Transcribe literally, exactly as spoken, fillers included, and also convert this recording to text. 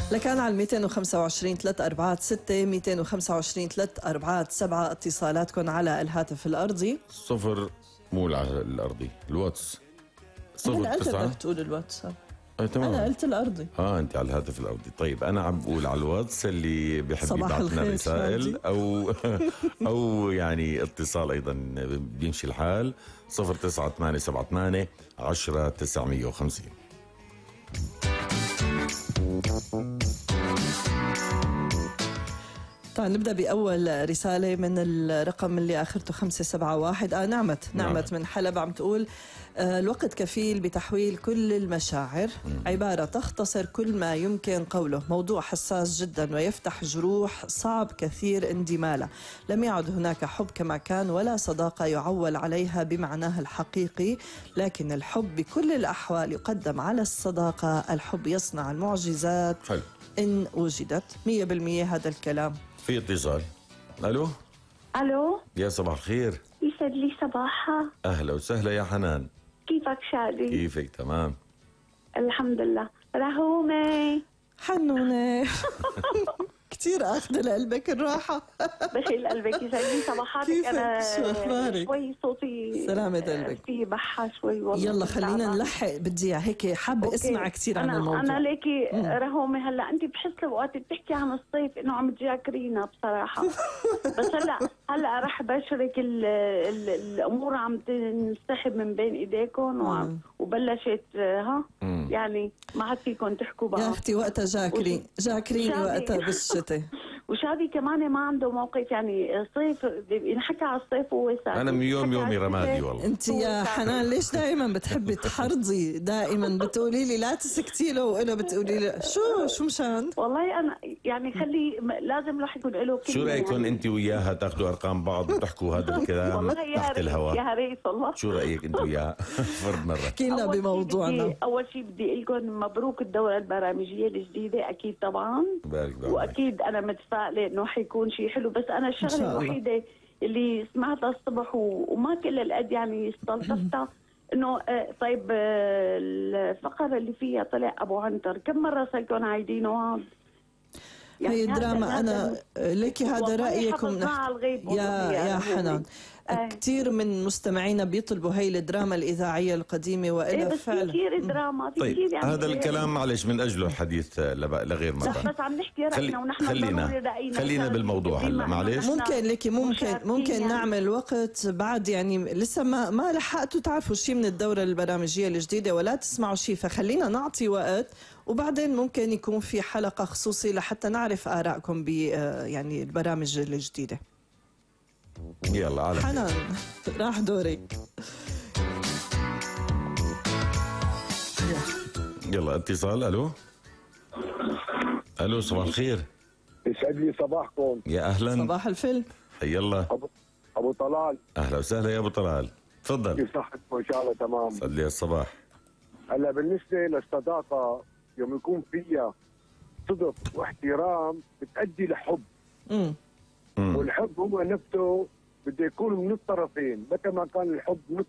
لكان على مئتين وخمسة وعشرين ثلاثة أربعة ستة مئتين وخمسة وعشرين ثلاثة أربعة سبعة اتصالاتكم على الهاتف الأرضي. صفر مو على الأرضي، الواتس صفر تسعة. بدك تقول الواتساب. أه تمام. أنا قلت الأرضي. اه أنت على الهاتف الأرضي. طيب أنا عم بقول على الواتس اللي بيحب يبعث لنا رسائل أو أو يعني اتصال أيضا بيمشي الحال. صفر تسعة ثمانية سبعة ثمانية عشرة تسعمية وخمسين. طيب نبدأ بأول رسالة من الرقم اللي آخرته خمسة سبعة واحد. آه نعمت نعمت من حلب عم تقول آه الوقت كفيل بتحويل كل المشاعر. عبارة تختصر كل ما يمكن قوله. موضوع حساس جدا ويفتح جروح صعب كثير اندماله. لم يعد هناك حب كما كان ولا صداقة يعول عليها بمعناها الحقيقي، لكن الحب بكل الأحوال يقدم على الصداقة. الحب يصنع المعجزات حلو. إن وجدت. مية بالمية هذا الكلام. في اتصال. الو الو يا صباح الخير. يسعد لي صباحها. اهلا وسهلا يا حنان. كيفك شادي؟ كيفك؟ تمام الحمد لله. رهومة حنونة كتير اخذ لقلبك الراحة. بشيل قلبك. يسعد لي صباحاتك. انا شو اخبارك؟ شوي صوتي سلامة قلبك. في بحة شوي والله. يلا خلينا نلحق. بدي هيك حابة اسمع كثير عن الموضوع. انا ليكي رهومة هلا انت بحس وقت بتحكي عن الصيف انه عم تذاكرينا بصراحة. بس هلا هلا رح بشرك ال ال الامور عم تنسحب من بين ايديكم وبلشت ها مم. يعني ما عاد فيكم تحكوا بقى يا اختي. وقتها جاكري جاكرين وقتها بالشتاء. وشادي كمان ما عنده موقف يعني صيف ينحكى على الصيف وهو ساكت. انا من يوم يومي رمادي والله. انت يا حنان ليش دائما بتحبي تحرضي؟ دائما بتقولي لي لا تسكتي له وانا بتقولي لي شو شو مشان؟ والله انا يعني خلي لازم الواحد يكون له كلمه. شو رايكم يعني انت وياها تاخذوا ارقام بعض وتحكوا هذا الكلام تحت الهواء؟ يا ريت والله. شو رايك انت وياها؟ فرد مره احكي لنا بموضوعنا. اول شيء بدي اقول لكم مبروك الدوره البرامجيه الجديده. اكيد طبعا. بارك بارك. واكيد انا متفائله انه حيكون شيء حلو. بس انا الشغله الوحيده اللي سمعتها الصبح وما كل القد يعني استلطفتها انه آه طيب آه الفقره اللي فيها طلع ابو عنتر كم مره صرتوا عايدينه هذا؟ يعني هي دراما. انا ليكي هذا رايكم يا يا حنان. آه. كثير من مستمعينا بيطلبوا هي الدراما الإذاعية القديمة وإلا إيه فعلا كثير دراما. طيب يعني هذا الكلام معلش من أجله حديث لغير مرة. بس عم نحكي رأينا ونحن خلينا خلينا بالموضوع هلا معلش. ممكن لك ممكن ممكن يعني. نعمل وقت بعد يعني لسه ما ما لحقتوا تعرفوا شيء من الدورة البرامجية الجديدة ولا تسمعوا شيء، فخلينا نعطي وقت وبعدين ممكن يكون في حلقة خصوصية لحتى نعرف آرائكم ب يعني البرامج الجديدة. يلا على حنان راح دورك. يلا اتصال. الو الو صباح الخير. يسعد لي صباحكم. يا اهلا. صباح الفل. حي الله. ابو ابو طلال. اهلا وسهلا يا ابو طلال. تفضل. كيف صحتكم؟ ان شاء الله تمام. يسعد لي الصباح. هلا بالنسبه للصداقه يوم يكون فيها صدق واحترام بتؤدي لحب. امم والحب هو نفسه بده يكون من الطرفين، متى ما كان الحب من